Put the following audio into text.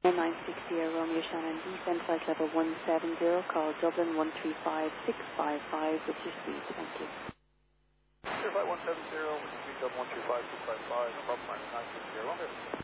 960 Romeo Shannon, descend flight level 170, call Dublin 135655 with your speed. Thank you. Flight 170, with speed Dublin 135655, above 960 Romeo.